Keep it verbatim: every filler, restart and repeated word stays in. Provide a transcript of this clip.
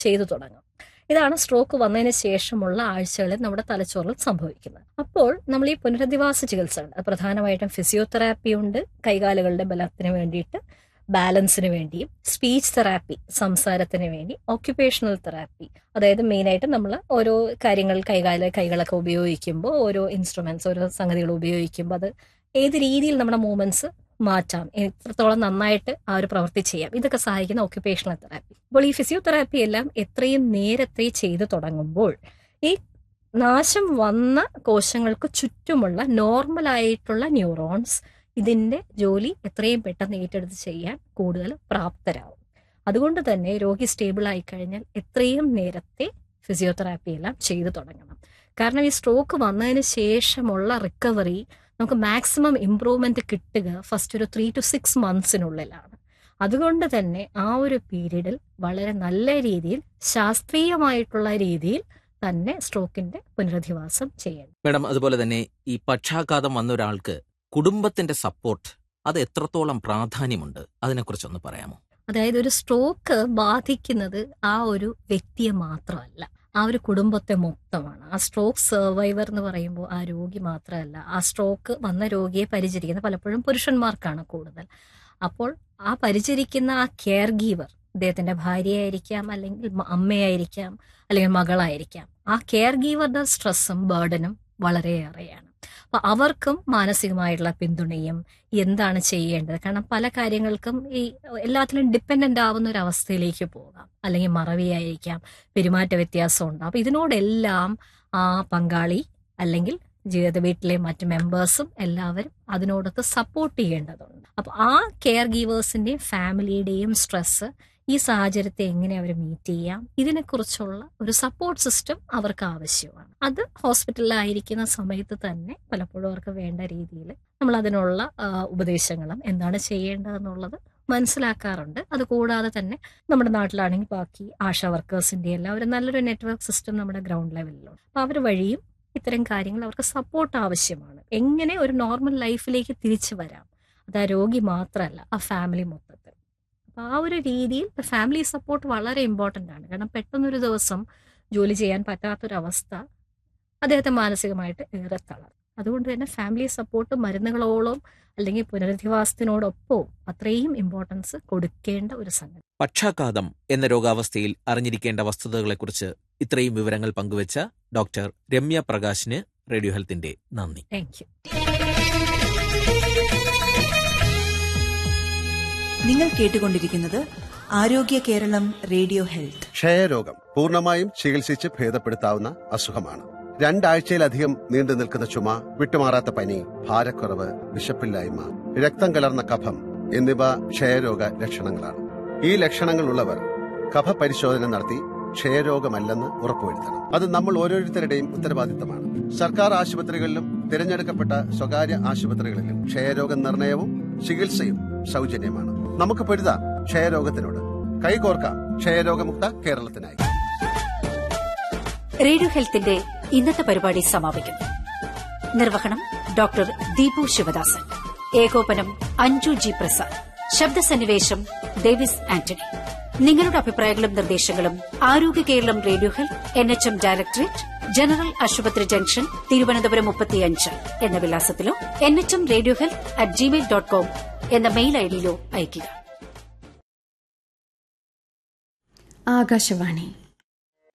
ചെയ്തു തുടങ്ങും. ഇതാണ് സ്ട്രോക്ക് വന്നതിന് ശേഷമുള്ള ആഴ്ചകളിൽ നമ്മുടെ തലച്ചോറിൽ സംഭവിക്കുന്നത്. അപ്പോൾ നമ്മൾ ഈ പുനരധിവാസ ചികിത്സ ഉണ്ട്, പ്രധാനമായിട്ടും ഫിസിയോതെറാപ്പി ഉണ്ട് കൈകാലുകളുടെ ബലത്തിന് വേണ്ടിയിട്ട്, ബാലൻസിന് വേണ്ടിയും, സ്പീച്ച് തെറാപ്പി സംസാരത്തിന് വേണ്ടി, ഓക്യുപേഷണൽ തെറാപ്പി അതായത് മെയിനായിട്ട് നമ്മൾ ഓരോ കാര്യങ്ങൾ കൈകാല കൈകളൊക്കെ ഉപയോഗിക്കുമ്പോൾ, ഓരോ ഇൻസ്ട്രുമെന്റ്സ് ഓരോ സംഗതികൾ ഉപയോഗിക്കുമ്പോൾ അത് ഏത് രീതിയിൽ നമ്മുടെ മൂവ്മെന്റ്സ് മാറ്റാം, എത്രത്തോളം നന്നായിട്ട് ആ ഒരു പ്രവൃത്തി ചെയ്യാം, ഇതൊക്കെ സഹായിക്കുന്ന ഓക്യുപേഷണൽ തെറാപ്പി. അപ്പോൾ ഈ ഫിസിയോതെറാപ്പി എല്ലാം എത്രയും നേരത്തെ ചെയ്തു തുടങ്ങുമ്പോൾ ഈ നാശം വന്ന കോശങ്ങൾക്ക് ചുറ്റുമുള്ള നോർമലായിട്ടുള്ള ന്യൂറോൺസ് ഇതിന്റെ ജോലി എത്രയും പെട്ടെന്ന് ഏറ്റെടുത്ത് ചെയ്യാൻ കൂടുതൽ പ്രാപ്തരാകും. അതുകൊണ്ട് തന്നെ രോഗി സ്റ്റേബിൾ ആയി കഴിഞ്ഞാൽ എത്രയും നേരത്തെ ഫിസിയോതെറാപ്പി എല്ലാം ചെയ്തു തുടങ്ങണം. കാരണം ഈ സ്ട്രോക്ക് വന്നതിന് ശേഷമുള്ള റിക്കവറി നമുക്ക് മാക്സിമം ഇംപ്രൂവ്മെന്റ് കിട്ടുക ഫസ്റ്റ് ഒരു ത്രീ ടു സിക്സ് മന്ത്സിനുള്ളിലാണ്. അതുകൊണ്ട് തന്നെ ആ ഒരു പീരീഡിൽ വളരെ നല്ല രീതിയിൽ ശാസ്ത്രീയമായിട്ടുള്ള രീതിയിൽ തന്നെ സ്ട്രോക്കിന്റെ പുനരധിവാസം ചെയ്യണം. മാഡം, അതുപോലെ തന്നെ ഈ പക്ഷാഘാതം വന്ന ഒരാൾക്ക് കുടുംബത്തിന്റെ സപ്പോർട്ട് അത് എത്രത്തോളം പ്രാധാന്യമുണ്ട്, അതിനെക്കുറിച്ചൊന്ന് പറയാമോ? അതായത് ഒരു സ്ട്രോക്ക് ബാധിക്കുന്നത് ആ ഒരു വ്യക്തിയെ മാത്രമല്ല, ആ ഒരു കുടുംബത്തെ മൊത്തമാണ്. ആ സ്ട്രോക്ക് സർവൈവർ എന്ന് പറയുമ്പോൾ ആ രോഗി മാത്രമല്ല, ആ സ്ട്രോക്ക് വന്ന രോഗിയെ പരിചരിക്കുന്ന പലപ്പോഴും പുരുഷന്മാർക്കാണ് കൂടുതൽ. അപ്പോൾ ആ പരിചരിക്കുന്ന ആ കെയർ ഗീവർ അദ്ദേഹത്തിന്റെ ഭാര്യയായിരിക്കാം, അല്ലെങ്കിൽ അമ്മയായിരിക്കാം, അല്ലെങ്കിൽ മകളായിരിക്കാം. ആ കെയർ ഗീവറുടെ സ്ട്രെസ്സും ബേർഡനും വളരെയേറെയാണ്. അപ്പൊ അവർക്കും മാനസികമായിട്ടുള്ള പിന്തുണയും എന്താണ് ചെയ്യേണ്ടത്, കാരണം പല കാര്യങ്ങൾക്കും ഈ എല്ലാത്തിലും ഡിപ്പെൻഡന്റ് ആവുന്ന ഒരു അവസ്ഥയിലേക്ക് പോകാം, അല്ലെങ്കിൽ മറവിയായിരിക്കാം, പെരുമാറ്റ വ്യത്യാസം ഉണ്ടാകും. അപ്പൊ ഇതിനോടെല്ലാം ആ പങ്കാളി അല്ലെങ്കിൽ ജീവിത വീട്ടിലെ മറ്റ് മെമ്പേഴ്സും എല്ലാവരും അതിനോടൊത്ത് സപ്പോർട്ട് ചെയ്യേണ്ടതുണ്ട്. അപ്പൊ ആ കെയർ ഗീവേഴ്സിന്റെയും ഫാമിലിയുടെയും സ്ട്രെസ്, ഈ സാഹചര്യത്തെ എങ്ങനെ അവർ മീറ്റ് ചെയ്യാം, ഇതിനെക്കുറിച്ചുള്ള ഒരു സപ്പോർട്ട് സിസ്റ്റം അവർക്ക് ആവശ്യമാണ്. അത് ഹോസ്പിറ്റലിലായിരിക്കുന്ന സമയത്ത് തന്നെ പലപ്പോഴും അവർക്ക് വേണ്ട രീതിയിൽ നമ്മൾ അതിനുള്ള ഉപദേശങ്ങളും എന്താണ് ചെയ്യേണ്ടതെന്നുള്ളത് മനസ്സിലാക്കാറുണ്ട്. അതുകൂടാതെ തന്നെ നമ്മുടെ നാട്ടിലാണെങ്കിൽ ബാക്കി ആശാ വർക്കേഴ്സിന്റെ എല്ലാം ഒരു നല്ലൊരു നെറ്റ്വർക്ക് സിസ്റ്റം നമ്മുടെ ഗ്രൗണ്ട് ലെവലിലുണ്ട്. അപ്പൊ അവർ വഴിയും ഇത്തരം കാര്യങ്ങൾ അവർക്ക് സപ്പോർട്ട് ആവശ്യമാണ്. എങ്ങനെ ഒരു നോർമൽ ലൈഫിലേക്ക് തിരിച്ചു വരാം, അത് ആ രോഗി മാത്രമല്ല, ആ ഫാമിലി മൊത്തത്തിൽ. അപ്പൊ ആ ഒരു രീതിയിൽ ഫാമിലി സപ്പോർട്ട് വളരെ ഇമ്പോർട്ടൻ്റ് ആണ്. കാരണം പെട്ടെന്നൊരു ദിവസം ജോലി ചെയ്യാൻ പറ്റാത്തൊരവസ്ഥ അദ്ദേഹത്തെ മാനസികമായിട്ട് ഏറെ തളർത്തും. അതുകൊണ്ട് തന്നെ ഫാമിലി സപ്പോർട്ട് മരുന്നുകളോളം അല്ലെങ്കിൽ പുനരധിവാസത്തിനോടൊപ്പവും അത്രയും ഇമ്പോർട്ടൻസ് കൊടുക്കേണ്ട ഒരു സംഗതി. പക്ഷാഘാതം എന്ന രോഗാവസ്ഥയിൽ അറിഞ്ഞിരിക്കേണ്ട വസ്തുതകളെക്കുറിച്ച് ഇത്രയും വിവരങ്ങൾ പങ്കുവച്ച ഡോക്ടർ രമ്യ പ്രകാശിന് റേഡിയോ ഹെൽത്തിന്റെ നന്ദി. Thank you. നിങ്ങൾ കേട്ടുകൊണ്ടിരിക്കുന്നത് ആരോഗ്യ കേരളം റേഡിയോ ഹെൽത്ത്. ക്ഷയരോഗം പൂർണ്ണമായും ചികിത്സിച്ച് ഭേദപ്പെടുത്താവുന്ന അസുഖമാണ്. രണ്ടാഴ്ചയിലധികം നീണ്ടു നിൽക്കുന്ന ചുമ, വിട്ടുമാറാത്ത പനി, ഭാരക്കുറവ്, വിശപ്പില്ലായ്മ, രക്തം കലർന്ന കഫം എന്നിവ ക്ഷയരോഗ ലക്ഷണങ്ങളാണ്. ഈ ലക്ഷണങ്ങളുള്ളവർ കഫ പരിശോധന നടത്തി ക്ഷയരോഗമല്ലെന്ന് ഉറപ്പുവരുത്തണം. അത് നമ്മൾ ഓരോരുത്തരുടെയും ഉത്തരവാദിത്തമാണ്. സർക്കാർ ആശുപത്രികളിലും തിരഞ്ഞെടുക്കപ്പെട്ട സ്വകാര്യ ആശുപത്രികളിലും ക്ഷയരോഗ നിർണയവും ചികിത്സയും സൗജന്യമാണ്. നമുക്ക് പൊരുതാം ക്ഷയരോഗത്തിനോട്. കൈകോർക്കാം ക്ഷയരോഗമുക്ത കേരളത്തിനായി. റേഡിയോ ഹെൽത്തിന്റെ ഇന്നത്തെ പരിപാടി സമാപിക്കുന്നു. നിർവഹണം ഡോക്ടർ ദീപു ശിവദാസൻ, ഏകോപനം അഞ്ജു ജി പ്രസാദ്, ശബ്ദസന്നിവേശം ഡേവിസ് ആന്റണി. നിങ്ങളുടെ അഭിപ്രായങ്ങളും നിർദ്ദേശങ്ങളും ആരോഗ്യ Keralam radio health, N H M directorate, general ആശുപത്രി ജംഗ്ഷൻ, തിരുവനന്തപുരം മുപ്പത്തിയഞ്ച് എന്ന വിലാസത്തിലോ N H M radio health at Gmail dot com എന്ന മെയിൽ ഐഡിയിലോ അയയ്ക്കുക. ആകാശവാണി